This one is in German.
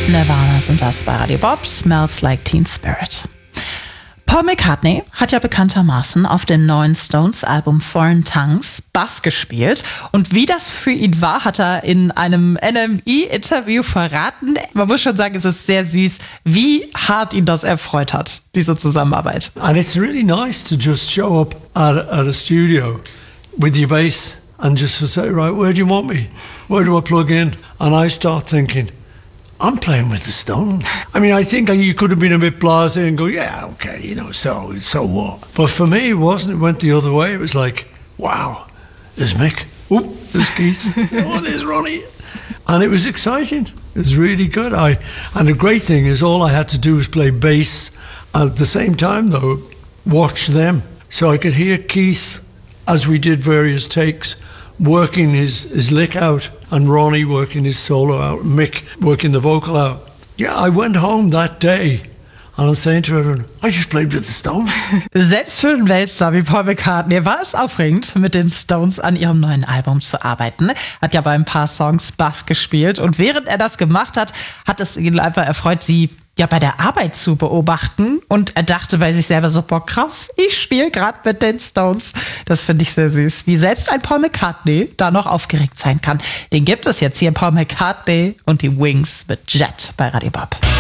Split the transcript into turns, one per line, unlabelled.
Nirvana sind das bei Radio Bob, Smells Like Teen Spirit. Paul McCartney hat ja bekanntermaßen auf dem neuen Stones-Album Foreign Tongues Bass gespielt. Und wie das für ihn war, hat er in einem NME-Interview verraten. Man muss schon sagen, es ist sehr süß, wie hart ihn das erfreut hat, diese Zusammenarbeit.
And it's really nice to just show up at a studio with your bass and just to say, right, where do you want me? Where do I plug in? And I start thinking, I'm playing with the Stones. I mean, I think you could have been a bit blasé and go, yeah, okay, you know, so what? But for me, it wasn't. It went the other way. It was like, wow, there's Mick. Oh, there's Keith. Oh, there's Ronnie. And it was exciting. It was really good. And the great thing is all I had to do was play bass. At the same time, though, watch them. So I could hear Keith, as we did various takes, working his lick out, and Ronnie working his solo out, Mick working the vocal out. Yeah, I went home that day and I'm saying to everyone, I just played with the Stones.
Selbst für einen Weltstar wie Paul McCartney war es aufregend, mit den Stones an ihrem neuen Album zu arbeiten. Hat ja bei ein paar Songs Bass gespielt und während er das gemacht hat, hat es ihn einfach erfreut, sie ja bei der Arbeit zu beobachten, und er dachte bei sich selber so, boah, krass, ich spiele gerade mit den Stones. Das finde ich sehr süß, wie selbst ein Paul McCartney da noch aufgeregt sein kann. Den gibt es jetzt hier, Paul McCartney und die Wings mit Jet bei Radio Bob.